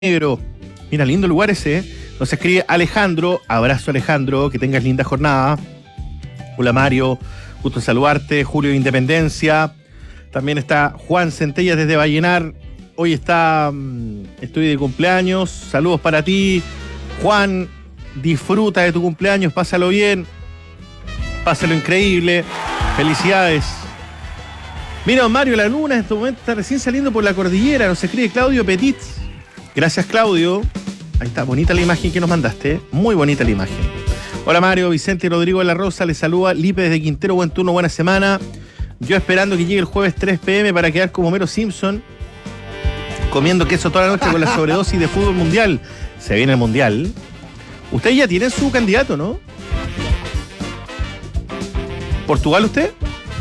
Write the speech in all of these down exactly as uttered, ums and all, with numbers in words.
Negro. Mira, lindo lugar ese, ¿eh? Nos escribe Alejandro. Abrazo, Alejandro. Que tengas linda jornada. Hola, Mario. Gusto en saludarte. Julio de Independencia. También está Juan Centella desde Vallenar. Hoy está... Mmm, estoy de cumpleaños. Saludos para ti, Juan. Disfruta de tu cumpleaños. Pásalo bien. Pásalo increíble. Felicidades. Mira, Mario, la luna en este momento está recién saliendo por la cordillera. Nos escribe Claudio Petit. Gracias, Claudio. Ahí está, bonita la imagen que nos mandaste, ¿eh? Muy bonita la imagen. Hola, Mario, Vicente y Rodrigo de la Rosa. Les saluda Lipe desde Quintero. Buen turno, buena semana. Yo esperando que llegue el jueves tres pe eme para quedar como Homero Simpson, comiendo queso toda la noche con la sobredosis de fútbol mundial. Se viene el mundial. Ustedes ya tienen su candidato, ¿no? ¿Portugal usted?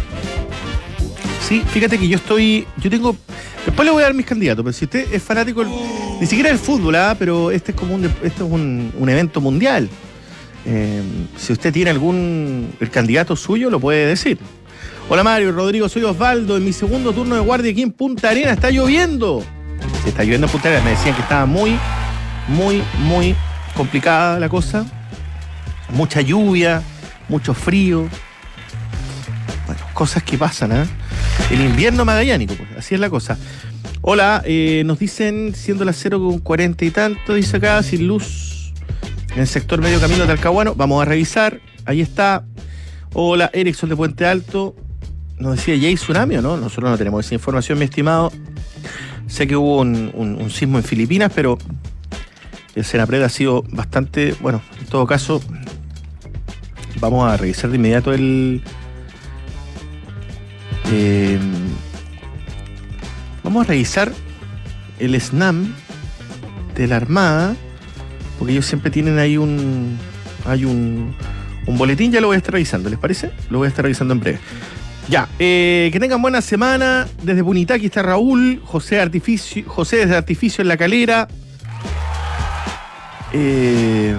Sí, fíjate que yo estoy... Yo tengo... Después le voy a dar mis candidatos, pero si usted es fanático del, ni siquiera del fútbol, ¿ah? Pero este es como un, este es un, un evento mundial. Eh, si usted tiene algún el candidato suyo, lo puede decir. Hola, Mario, Rodrigo, soy Osvaldo. En mi segundo turno de guardia aquí en Punta Arenas está lloviendo. Sí, está lloviendo en Punta Arenas. Me decían que estaba muy, muy, muy complicada la cosa. Mucha lluvia, mucho frío. Bueno, cosas que pasan, ¿ah? ¿eh? El invierno magallánico, pues, así es la cosa. Hola, eh, nos dicen, siendo las cero con cuarenta y tanto, dice acá, sin luz en el sector medio camino de Talcahuano. Vamos a revisar, ahí está. Hola, Erickson de Puente Alto. Nos decía, ¿ya hay tsunami o no? Nosotros no tenemos esa información, mi estimado. Sé que hubo un, un, un sismo en Filipinas, pero el Senapred ha sido bastante, bueno, en todo caso, vamos a revisar de inmediato el... Eh, vamos a revisar el SNAM de la Armada, porque ellos siempre tienen ahí un hay un, un boletín. Ya lo voy a estar revisando, ¿les parece? Lo voy a estar revisando en breve. Ya, eh, que tengan buena semana. Desde Punitaqui está Raúl, José Artificio, José desde Artificio en La Calera. Eh,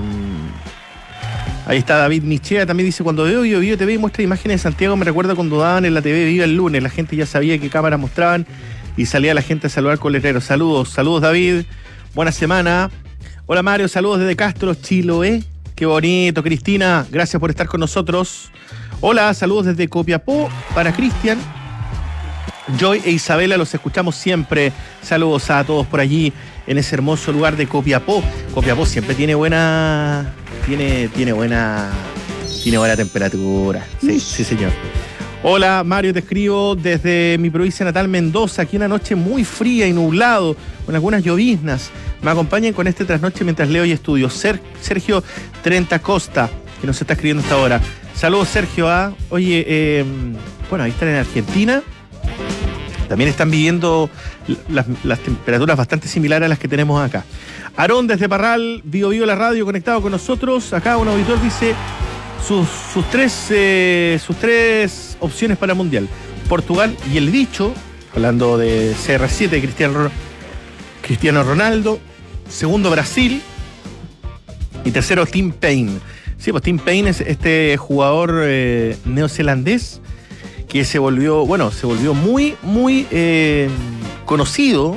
Ahí está David Michea, también dice, cuando veo Bio Bio T V y muestra imágenes de Santiago, me recuerda cuando daban en la T V Viva el lunes, la gente ya sabía qué cámaras mostraban y salía la gente a saludar con letreros. Saludos, saludos David, buena semana. Hola Mario, saludos desde Castro, Chiloé, qué bonito. Cristina, gracias por estar con nosotros. Hola, saludos desde Copiapó para Cristian. Joy e Isabela, los escuchamos siempre. Saludos a todos por allí en ese hermoso lugar de Copiapó. Copiapó siempre tiene buena... Tiene, tiene buena tiene buena temperatura. Sí, sí, señor. Hola, Mario, te escribo desde mi provincia natal, Mendoza. Aquí una noche muy fría y nublado, con algunas lloviznas. Me acompañan con este trasnoche mientras leo y estudio. Ser, Sergio Trenta Costa, que nos está escribiendo hasta ahora. Saludos, Sergio. ¿Ah? Oye, eh, bueno, ahí están en Argentina. También están viviendo las, las temperaturas bastante similares a las que tenemos acá. Aarón desde Parral, Bio Bio la radio, conectado con nosotros. Acá un auditor dice sus, sus, tres, eh, sus tres opciones para el Mundial. Portugal y el bicho, hablando de C R siete, Cristiano, Cristiano Ronaldo. Segundo, Brasil. Y tercero, Tim Payne. Sí, pues Tim Payne es este jugador eh, neozelandés que se volvió, bueno, se volvió muy, muy eh, conocido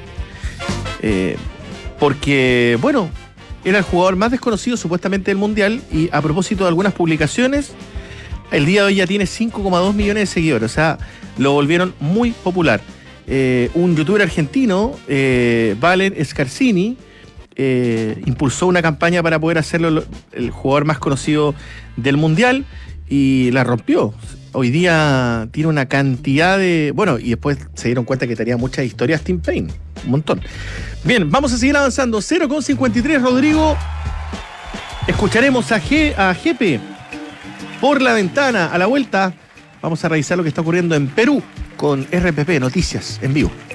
eh, porque, bueno, era el jugador más desconocido supuestamente del Mundial, y a propósito de algunas publicaciones, el día de hoy ya tiene cinco coma dos millones de seguidores, o sea, lo volvieron muy popular. Eh, un youtuber argentino, eh, Valen Scarsini, eh, impulsó una campaña para poder hacerlo el jugador más conocido del Mundial y la rompió. Hoy día tiene una cantidad de... Bueno, y después se dieron cuenta que tenía muchas historias Tim Payne. Un montón. Bien, vamos a seguir avanzando. cero con cincuenta y tres, Rodrigo. Escucharemos a, G, a G P por la ventana. A la vuelta vamos a revisar lo que está ocurriendo en Perú con R P P Noticias en vivo.